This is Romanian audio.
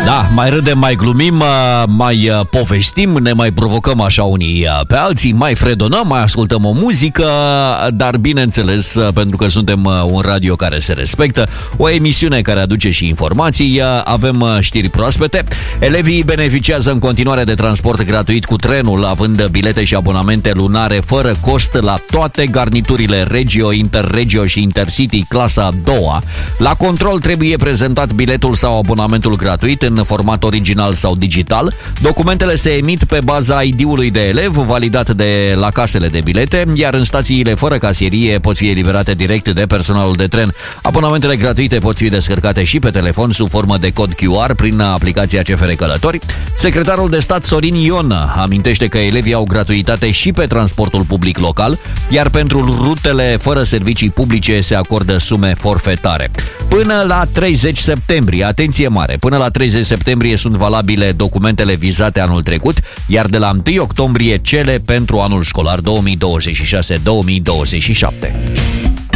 Da, mai râdem, mai glumim, mai povestim, ne mai provocăm așa unii pe alții, mai fredonăm, mai ascultăm o muzică, dar bineînțeles, pentru că suntem un radio care se respectă, o emisiune care aduce și informații, avem știri proaspete. Elevii beneficiază în continuare de transport gratuit cu trenul, având bilete și abonamente lunare fără cost la toate garniturile Regio, Interregio și Intercity clasa a doua. La control trebuie prezentat biletul sau abonamentul gratuit în format original sau digital. Documentele se emit pe baza ID-ului de elev, validat de la casele de bilete, iar în stațiile fără casierie pot fi eliberate direct de personalul de tren. Abonamentele gratuite pot fi descărcate și pe telefon sub formă de cod QR prin aplicația CFR Călători. Secretarul de stat Sorin Ion amintește că elevii au gratuitate și pe transportul public local, iar pentru rutele fără servicii publice se acordă sume forfetare. Până la 30 septembrie, atenție mare, până la 30 septembrie sunt valabile documentele vizate anul trecut, iar de la 1 octombrie cele pentru anul școlar 2026-2027.